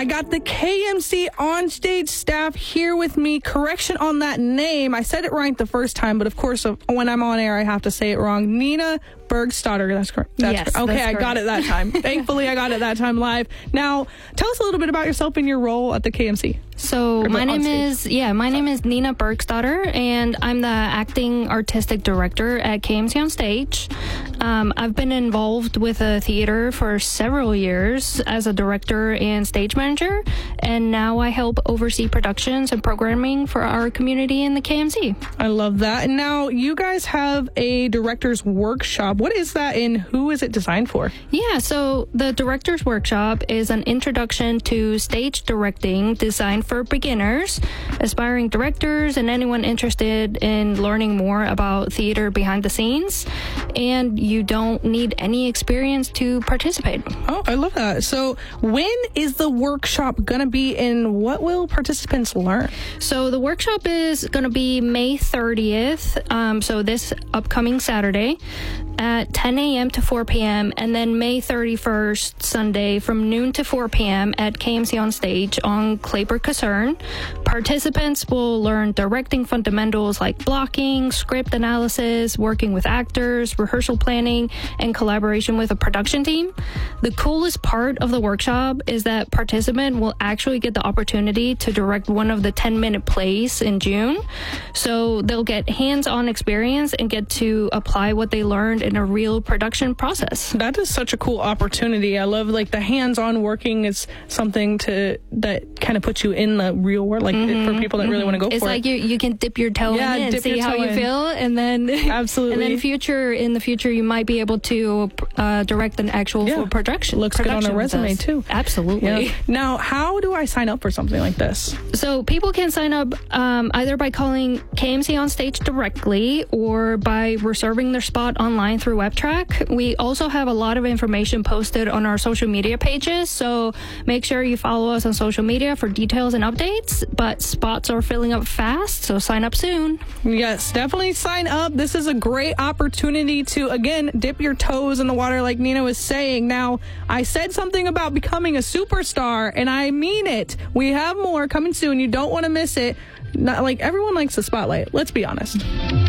I got the KMC On-Stage staff here with me. Correction on that name. I said it right the first time, but of course, when I'm on air, I have to say it wrong. Nina Bergstadter. That's correct. Yes, okay, that's I got it that time. Thankfully, I got it that time live. Now, tell us a little bit about yourself and your role at the KMC. So my name is Nina Bergstadter, and I'm the acting artistic director at KMC On Stage. I've been involved with a theater for several years as a director and stage manager, and now I help oversee productions and programming for our community in the KMC. I love that. And now you guys have a director's workshop. What is that, and who is it designed for? Yeah, so the director's workshop is an introduction to stage directing designed for beginners, aspiring directors, and anyone interested in learning more about theater behind the scenes. And you don't need any experience to participate. Oh, I love that. So when is the workshop going to be, and what will participants learn? So the workshop is going to be May 30th, so this upcoming Saturday at 10 a.m. to 4 p.m. and then May 31st, Sunday from noon to 4 p.m. at KMC On Stage on Kleber-Kasern. Participants will learn directing fundamentals like blocking, script analysis, working with actors, rehearsal planning, and collaboration with a production team. The coolest part of the workshop is that participant will actually get the opportunity to direct one of the 10-minute plays in June. So they'll get hands-on experience and get to apply what they learned in a real production process. That is such a cool opportunity. I love the hands-on working is something that kind of puts you in the real world, for people that really want to go for it. It's like you can dip your toe in and see how you feel, and then absolutely, and then in the future you might be able to direct an actual full production. Looks good on a resume too. Absolutely. Yeah. Now, how do I sign up for something like this? So people can sign up either by calling KMC On Stage directly or by reserving their spot online through WebTrack. We also have a lot of information posted on our social media pages, so make sure you follow us on social media for details and updates. But spots are filling up fast, so sign up soon. Yes, definitely sign up. This is a great opportunity to, again, dip your toes in the water like Nina was saying. Now, I said something about becoming a superstar, and I mean it. We have more coming soon. You don't want to miss it. Not everyone likes the spotlight. Let's be honest.